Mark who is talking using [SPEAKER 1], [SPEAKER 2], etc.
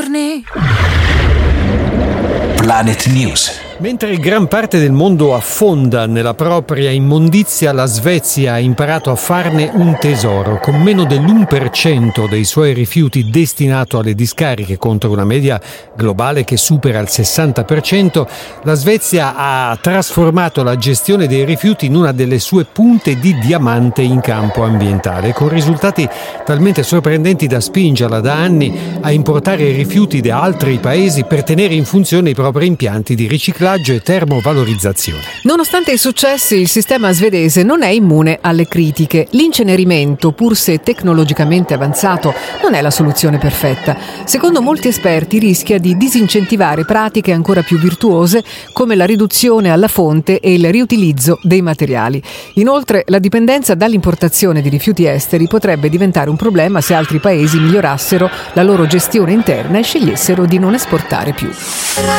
[SPEAKER 1] giorni.
[SPEAKER 2] Planet News.
[SPEAKER 3] Mentre gran parte del mondo affonda nella propria immondizia, la Svezia ha imparato a farne un tesoro. Con meno dell'1% dei suoi rifiuti destinato alle discariche, contro una media globale che supera il 60%, la Svezia ha trasformato la gestione dei rifiuti in una delle sue punte di diamante in campo ambientale, con risultati talmente sorprendenti da spingerla da anni a importare rifiuti da altri paesi per tenere in funzione i propri impianti di riciclaggio e termovalorizzazione.
[SPEAKER 4] Nonostante i successi, il sistema svedese non è immune alle critiche. L'incenerimento, pur se tecnologicamente avanzato, non è la soluzione perfetta. Secondo molti esperti rischia di disincentivare pratiche ancora più virtuose come la riduzione alla fonte e il riutilizzo dei materiali. Inoltre, la dipendenza dall'importazione di rifiuti esteri potrebbe diventare un problema se altri paesi migliorassero la loro gestione interna e scegliessero di non esportare più.